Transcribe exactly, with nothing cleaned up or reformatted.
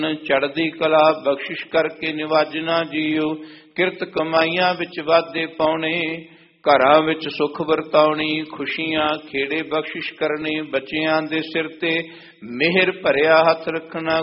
ਚੜ੍ਹਦੀ ਕਲਾ ਬਖਸ਼ਿਸ਼ ਕਰਕੇ ਨਿਵਾਜਣਾ ਜੀਓ। ਕਿਰਤ ਕਮਾਈਆਂ ਵਿੱਚ ਵਾਧੇ ਪਾਉਣੇ, ਘਰਾਂ ਵਿੱਚ ਸੁਖ ਵਰਤਾਉਣੀ, ਖੁਸ਼ੀਆਂ ਖੇੜੇ ਬਖਸ਼ਿਸ਼ ਕਰਨੇ, ਬੱਚਿਆਂ ਦੇ ਸਿਰ ਤੇ ਮਿਹਰ ਭਰਿਆ ਹੱਥ ਰੱਖਣਾ,